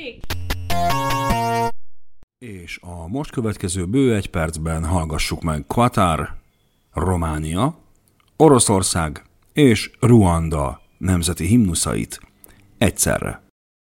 Tessék! És a most következő bő 1 percben hallgassuk meg Katar, Románia, Oroszország és Ruanda nemzeti himnuszait egyszerre.